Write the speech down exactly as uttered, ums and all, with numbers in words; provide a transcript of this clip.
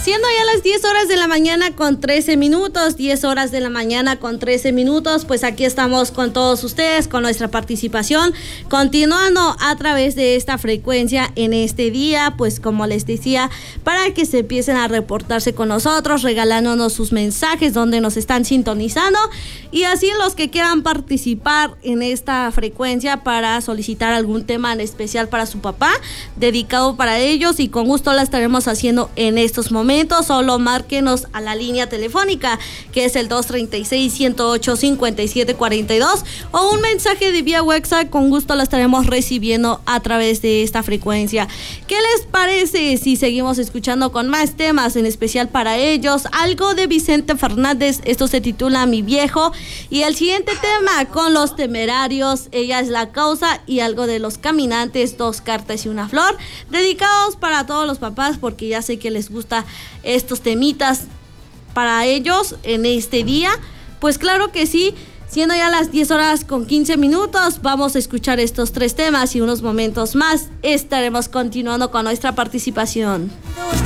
Siendo ya las diez horas de la mañana con trece minutos, diez horas de la mañana con trece minutos, pues aquí estamos con todos ustedes, con nuestra participación, continuando a través de esta frecuencia en este día, pues como les decía, para que se empiecen a reportarse con nosotros, regalándonos sus mensajes donde nos están sintonizando, y así los que quieran participar en esta frecuencia para solicitar algún tema en especial para su papá, dedicado para ellos, y con gusto la estaremos haciendo en estos momentos. Solo márquenos a la línea telefónica, que es el dos treinta y seis, ciento ocho, cincuenta y siete cuarenta y dos, o un mensaje de vía WhatsApp. Con gusto la estaremos recibiendo a través de esta frecuencia. ¿Qué les parece si seguimos escuchando con más temas, en especial para ellos? Algo de Vicente Fernández, esto se titula Mi Viejo, y el siguiente tema con Los Temerarios, Ella es la Causa, y algo de Los Caminantes, Dos Cartas y una Flor, dedicados para todos los papás, porque ya sé que les gusta estos temitas para ellos en este día. Pues claro que sí, siendo ya las diez horas con quince minutos, vamos a escuchar estos tres temas y unos momentos más estaremos continuando con nuestra participación.